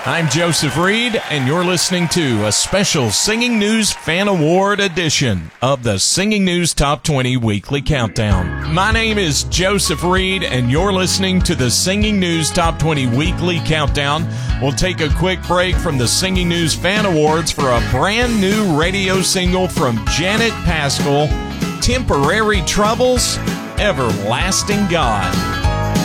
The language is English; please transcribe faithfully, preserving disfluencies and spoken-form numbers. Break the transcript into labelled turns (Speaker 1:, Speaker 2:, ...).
Speaker 1: I'm Joseph Reed, and you're listening to a special Singing News Fan Award edition of the Singing News Top twenty Weekly Countdown. My name is Joseph Reed, and you're listening to the Singing News Top twenty Weekly Countdown. We'll take a quick break from the Singing News Fan Awards for a brand new radio single from Janet Paschal, Temporary Troubles, Everlasting God.